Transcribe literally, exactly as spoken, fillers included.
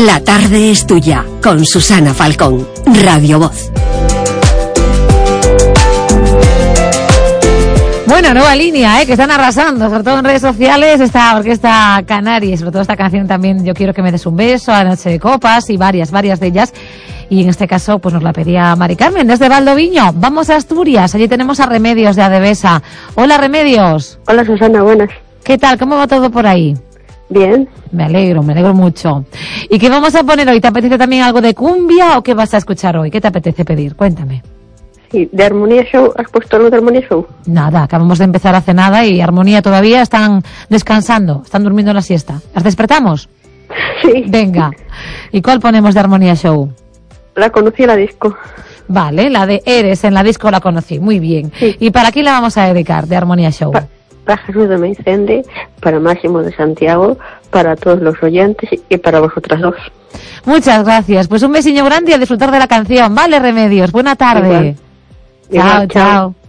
La tarde es tuya, con Susana Falcón, Radio Voz. Bueno, nueva línea, ¿eh? Que están arrasando, sobre todo en redes sociales, esta orquesta canaria, sobre todo esta canción también, Yo quiero que me des un beso, A Noche de Copas y varias, varias de ellas. Y en este caso, pues nos la pedía Mari Carmen, desde Valdoviño. Vamos a Asturias, allí tenemos a Remedios de Adevesa. Hola, Remedios. Hola, Susana, buenas. ¿Qué tal? ¿Cómo va todo por ahí? Bien. Me alegro, me alegro mucho. ¿Y qué vamos a poner hoy? ¿Te apetece también algo de cumbia o qué vas a escuchar hoy? ¿Qué te apetece pedir? Cuéntame. Sí, ¿de Armonía Show? ¿Has puesto algo de Armonía Show? Nada, acabamos de empezar hace nada y Armonía todavía están descansando, están durmiendo la siesta. ¿Las despertamos? Sí. Venga. ¿Y cuál ponemos de Armonía Show? La conocí en la disco. Vale, la de Eres en la disco la conocí, muy bien. Sí. ¿Y para quién la vamos a dedicar de Armonía Show? Pa para Jesús de Meicende, para Máximo de Santiago, para todos los oyentes y para vosotras dos. Muchas gracias. Pues un besillo grande y a disfrutar de la canción. Vale, Remedios. Buena tarde. Igual. Chao, Igual, chao. chao.